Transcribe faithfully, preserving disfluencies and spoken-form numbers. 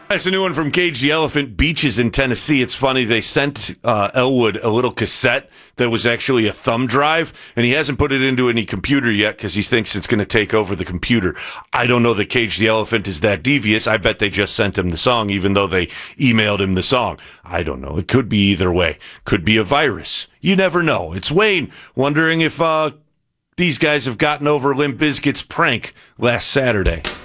That's a new one from Cage the Elephant, Beaches in Tennessee. It's funny, they sent uh, Elwood a little cassette that was actually a thumb drive, and he hasn't put it into any computer yet because he thinks it's going to take over the computer. I don't know that Cage the Elephant is that devious. I bet they just sent him the song, even though they emailed him the song. I don't know. It could be either way. Could be a virus. You never know. It's Wayne wondering if uh, these guys have gotten over Limp Bizkit's prank last Saturday.